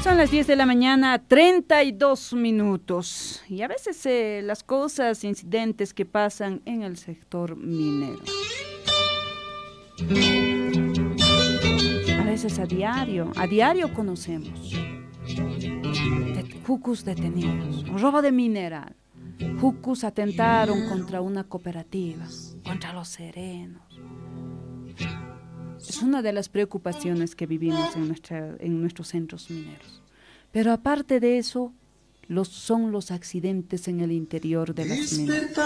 Son las 10 de la mañana, 32 minutos. Y a veces las cosas, incidentes que pasan en el sector minero. A veces a diario conocemos. Jucus detenidos, robo de mineral. Jucus atentaron contra una cooperativa, contra los serenos. Es una de las preocupaciones que vivimos en nuestros centros mineros. Pero aparte de eso, son los accidentes en el interior de las minas.